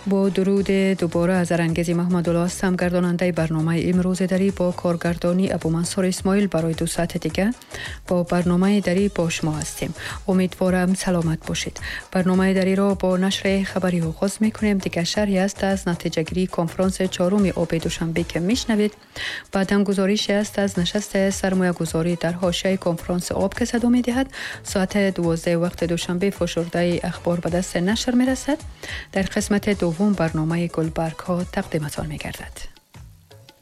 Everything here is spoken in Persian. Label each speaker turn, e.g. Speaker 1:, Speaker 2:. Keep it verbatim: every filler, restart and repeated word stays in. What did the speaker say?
Speaker 1: با درود دوباره از ارنگزی محمدالله هستم. گرداننده برنامه امروز دری با کارگردانی ابو منصور اسماعیل برای دو ساعت دیگه با برنامه دری با شما هستیم. امیدوارم سلامت باشید. برنامه دری را با نشر خبری آغاز میکنیم. دیگه شرحی است از نتیجه گیری کنفرانس چهارم آب دوشنبه که میشنوید. بعدم گزارشی است از نشست سرمایه گذاری در حاشیه کنفرانس آب که صدا میدهد. ساعت دوازده وقت دوشنبه فشرده اخبار به دست نشر میرسد. در قسمت دوم برنامه گلبرگ ها تقدیمتان می‌گردد.